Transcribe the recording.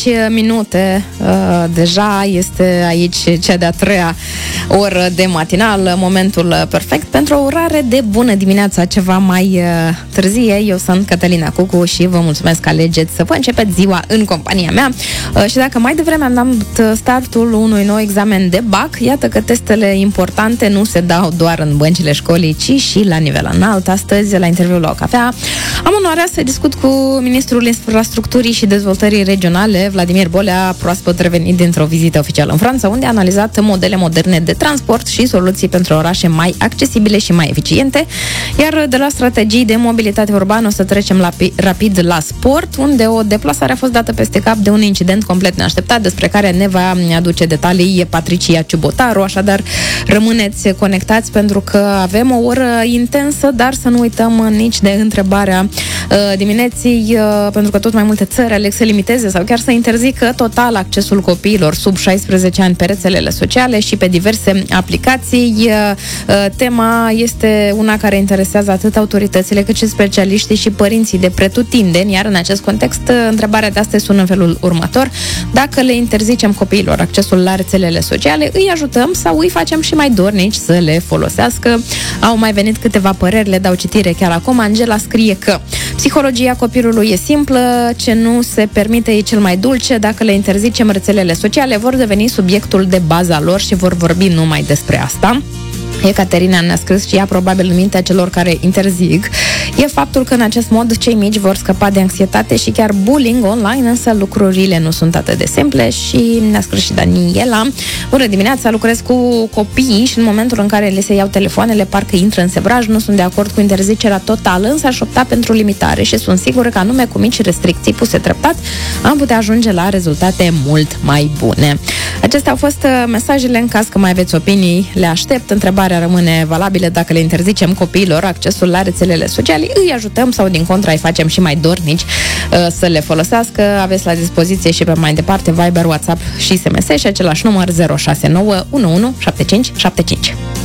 minute deja este aici cea de-a treia oră de matinal, momentul perfect pentru o urare de bună dimineața ceva mai târzie. Eu sunt Cătălina Cucu și vă mulțumesc că alegeți să vă începeți ziua în compania mea. Și dacă mai devreme am dat startul unui nou examen de BAC, iată că testele importante nu se dau doar în băncile școlii, ci și la nivel înalt. Astăzi, la interviul la o cafea, am onoarea să discut cu Ministrul Infrastructurii și Dezvoltării Regionale, Vladimir Bolea, proaspăt revenit dintr-o vizită oficială în Franța, unde a analizat modele moderne de transport și soluții pentru orașe mai accesibile și mai eficiente. Iar de la strategii de mobilitate urbană o să trecem rapid la sport, unde o deplasare a fost dată peste cap de un incident complet neașteptat, despre care ne va aduce detalii Patricia Ciubotaru. Așadar, rămâneți conectați pentru că avem o oră intensă, dar să nu uităm nici de întrebarea dimineții, pentru că tot mai multe țări aleg să limiteze sau chiar să interzică total accesul copiilor sub 16 ani pe rețelele sociale și pe diverse aplicații. Tema este una care interesează atât autoritățile cât și specialiștii și părinții de pretutindeni, iar în acest context întrebarea de astăzi sună în felul următor: dacă le interzicem copiilor accesul la rețelele sociale, îi ajutăm sau îi facem și mai dornici să le folosească? Au mai venit câteva păreri, le dau citire chiar acum. Angela scrie că psihologia copilului e simplă, ce nu se permite e cel mai dulce. Dacă le interzicem rețelele sociale, vor deveni subiectul de baza lor și vor vorbi numai despre asta. Ecaterina ne-a scris și ea, probabil în mintea celor care interzic, e faptul că în acest mod cei mici vor scăpa de anxietate și chiar bullying online, însă lucrurile nu sunt atât de simple. Și ne-a scris și Daniela: bună dimineața, lucrez cu copiii și în momentul în care le se iau telefoanele parcă intră în sevraj. Nu sunt de acord cu interzicerea totală, însă aș opta pentru limitare și sunt sigură că anume cu mici restricții puse treptat am putea ajunge la rezultate mult mai bune. Acestea au fost mesajele. În caz că mai aveți opinii, le aștept. Întrebarea rămâne valabilă: dacă le interzicem copiilor accesul la rețelele sociale, îi ajutăm sau din contra îi facem și mai dornici să le folosească? Aveți la dispoziție și pe mai departe Viber, WhatsApp și SMS și același număr 069 11 75 75.